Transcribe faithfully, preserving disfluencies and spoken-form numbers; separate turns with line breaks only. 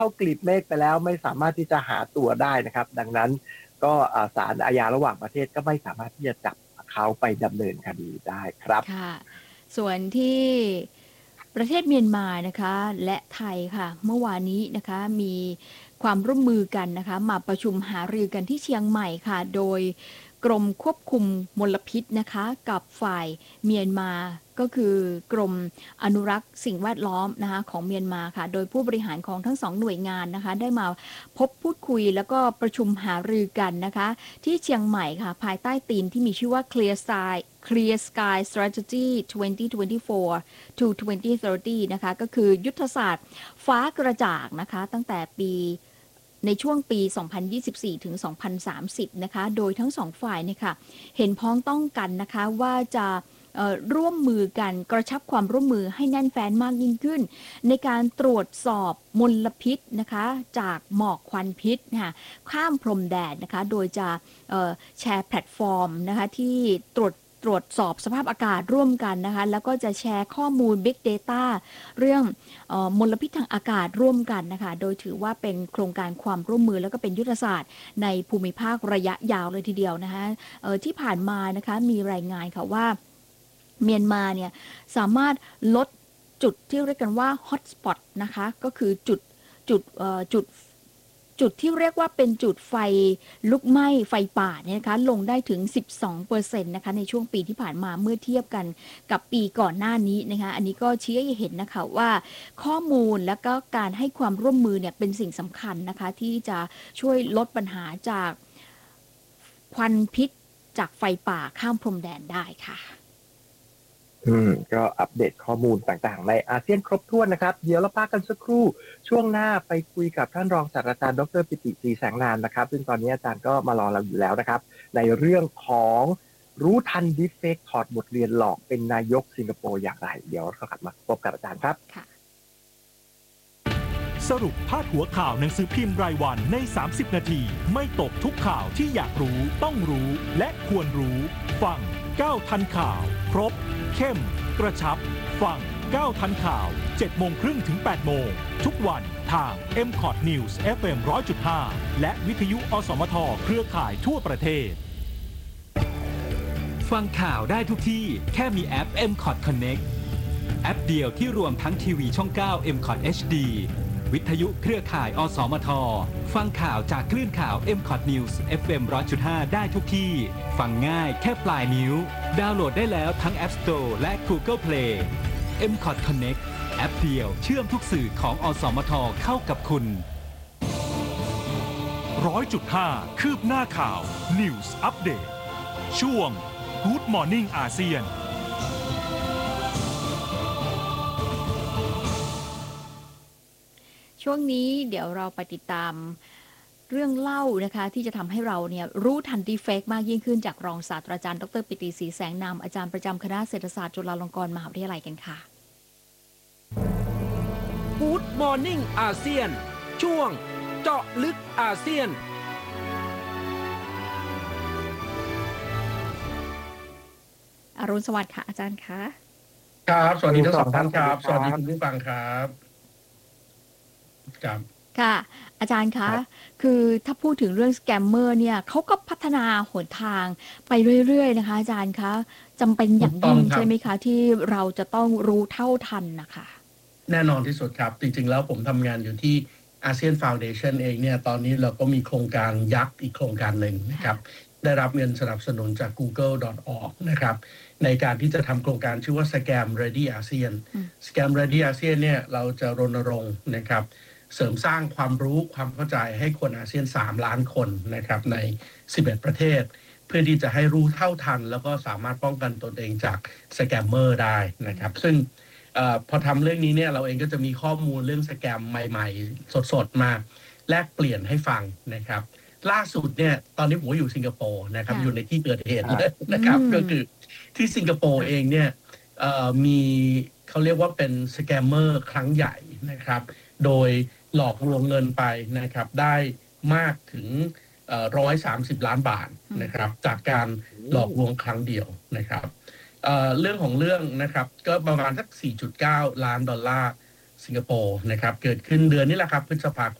เข้ากลีบเมฆไปแล้วไม่สามารถที่จะหาตัวได้นะครับดังนั้นก็ศาลอาญาระหว่างประเทศก็ไม่สามารถที่จะจับเขาไปดำเนินคดีได้ครับ
ค่ะส่วนที่ประเทศเมียนมานะคะและไทยค่ะเมื่อวานนี้นะคะมีความร่วมมือกันนะคะมาประชุมหารือกันที่เชียงใหม่ค่ะโดยกรมควบคุมมลพิษนะคะกับฝ่ายเมียนมาก็คือกรมอนุรักษ์สิ่งแวดล้อมนะคะของเมียนมาค่ะโดยผู้บริหารของทั้งสองหน่วยงานนะคะได้มาพบพูดคุยแล้วก็ประชุมหารือกันนะคะที่เชียงใหม่ค่ะภายใต้ธีมที่มีชื่อว่า Clear Sky Clear Sky Strategy twenty twenty-four to twenty thirty นะคะก็คือยุทธศาสตร์ฟ้ากระจ่างนะคะตั้งแต่ปีในช่วงปีสองพันยี่สิบสี่ถึงสองพันสามสิบนะคะโดยทั้งสองฝ่ายเนี่ยค่ะเห็นพ้องต้องกันนะคะว่าจะร่วมมือกันกระชับความร่วมมือให้แน่นแฟ้นมากยิ่งขึ้นในการตรวจสอบมลพิษนะคะจากหมอกควันพิษนะคะข้ามพรมแดนนะคะโดยจะแชร์แพลตฟอร์มนะคะที่ตรวจตรวจสอบสภาพอากาศร่วมกันนะคะแล้วก็จะแชร์ข้อมูล Big Data เรื่องเอ่อมลพิษทางอากาศร่วมกันนะคะโดยถือว่าเป็นโครงการความร่วมมือแล้วก็เป็นยุทธศาสตร์ในภูมิภาคระยะยาวเลยทีเดียวนะคะเอ่อที่ผ่านมานะคะมีรายงานค่ะว่าเมียนมาเนี่ยสามารถลดจุดที่เรียกกันว่า Hotspot นะคะก็คือจุดจุดเอ่อจุดจุดที่เรียกว่าเป็นจุดไฟลุกไหม้ไฟป่าเนี่ยนะคะลงได้ถึง สิบสองเปอร์เซ็นต์ นะคะในช่วงปีที่ผ่านมาเมื่อเทียบกันกับปีก่อนหน้านี้นะคะอันนี้ก็ชี้ให้เห็นนะคะว่าข้อมูลและก็การให้ความร่วมมือเนี่ยเป็นสิ่งสำคัญนะคะที่จะช่วยลดปัญหาจากควันพิษจากไฟป่าข้ามพรมแดนได้ค่ะ
อืมก็อัปเดตข้อมูลต่างๆในอาเซียนครบถ้วนนะครับเดี๋ยวเราพักกันสักครู่ช่วงหน้าไปคุยกับท่านรองศาสตราจารย์ดรปิติศรีแสงนามนะครับซึ่งตอนนี้อาจารย์ก็มารอเราอยู่แล้วนะครับในเรื่องของรู้ทันดิฟเฟกต์ถอดบทเรียนหลอกเป็นนายกสิงคโปร์อย่างไรเดี๋ยวเรากลับมาพบกับอาจารย์ครับ
สรุปพาดหัวข่าวหนังสือพิมพ์รายวันในสามสิบนาทีไม่ตกทุกข่าวที่อยากรู้ต้องรู้และควรรู้ฟังก้าวทันข่าวครบเข้มกระชับฟังก้าวทันข่าว เจ็ดโมงครึ่งถึง แปดโมงทุกวันทาง เอ็ม คอท News เอฟ เอ็ม หนึ่งร้อยจุดห้า และวิทยุอสมทเครือข่ายทั่วประเทศ
ฟังข่าวได้ทุกที่แค่มีแอป เอ็ม คอท Connect แอปเดียวที่รวมทั้งทีวีช่อง เก้า เอ็ม คอท เอช ดี วิทยุเครือข่ายอสมทฟังข่าวจากคลื่นข่าว เอ็ม คอท News เอฟ เอ็ม หนึ่งร้อยจุดห้า ได้ทุกที่ฟังง่ายแค่ปลายนิ้วดาวน์โหลดได้แล้วทั้ง App Store และ Google Play เอ็ม คอท Connect แอปเดียวเชื่อมทุกสื่อของอสมทเข้ากับคุณ
หนึ่งร้อยจุดห้า คืบหน้าข่าว News Update ช่วง Good Morning อาเซียน
ช่วงนี้เดี๋ยวเราไปติดตามเรื่องเล่านะคะที่จะทำให้เราเนี่ยรู้ทันดีเฟกต์มากยิ่งขึ้นจากรองศาสตราจารย์ดรปิติศรีแสงนามอาจารย์ประจำคณะเศรษฐศาสตร์จุฬาลงกรณ์มหาวิทยาลัยกันค่ะ
Good Morning อาเซียนช่วงเจาะลึกอาเซียน
อรุณสวัสดิ์ค่ะอาจารย์คะ
ครับสวัสดีทั้งสองท่านครับสวัสดีคุณผู้ฟังครับครับ
ค่ะอาจารย์คะคือถ้าพูดถึงเรื่องสแกมเมอร์เนี่ยเขาก็พัฒนาหนทางไปเรื่อยๆนะคะอาจารย์คะจำเป็นอย่างยิ่งใช่ไหมคะที่เราจะต้องรู้เท่าทันนะคะ
แน่นอนที่สุดครับจริงๆแล้วผมทำงานอยู่ที่อาเซียนฟาวเดชั่นเองเนี่ยตอนนี้เราก็มีโครงการยักษ์อีกโครงการหนึ่งนะครับได้รับเงินสนับสนุนจาก กูเกิล ดอท ออร์ก นะครับในการที่จะทำโครงการชื่อว่า Scam Ready อาเซียน Scam Ready อาเซียนเนี่ยเราจะรณรงค์นะครับเสริมสร้างความรู้ความเข้าใจให้คนอาเซียนสามล้านคนนะครับในสิบเอ็ดประเทศเพื่อที่จะให้รู้เท่าทันแล้วก็สามารถป้องกันตนเองจากสแกมเมอร์ได้นะครับซึ่งอ, พอทำเรื่องนี้เนี่ยเราเองก็จะมีข้อมูลเรื่องสแกมใหม่ๆสดๆมาแลกเปลี่ยนให้ฟังนะครับล่าสุดเนี่ยตอนนี้ผมอยู่สิงคโปร์นะครับอยู่ในที่เกิดเหตุเลยนะครับก็คือที่สิงคโปร์เองเนี่ยมีเขาเรียกว่าเป็นสแกมเมอร์ครั้งใหญ่นะครับโดยหลอกลวงเงินไปนะครับได้มากถึงหนึ่งร้อยสามสิบล้านบาทนะครับจากการหลอกลวงครั้งเดียวนะครับ เอ่อ เรื่องของเรื่องนะครับก็ประมาณสัก สี่จุดเก้า ล้านดอลลาร์สิงคโปร์นะครับเกิดขึ้นเดือนนี้แหละครับพฤษภาคม